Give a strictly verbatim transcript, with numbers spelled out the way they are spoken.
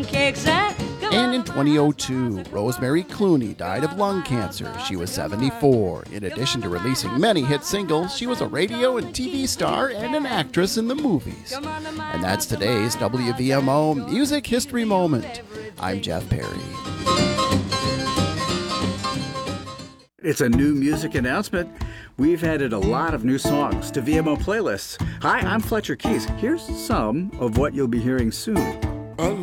pancakes and... And in twenty oh two, Rosemary Clooney died of lung cancer. She was seventy-four. In addition to releasing many hit singles, she was a radio and T V star and an actress in the movies. And that's today's W V M O Music History Moment. I'm Jeff Perry. It's a new music announcement. We've added a lot of new songs to V M O playlists. Hi, I'm Fletcher Keys. Here's some of what you'll be hearing soon. A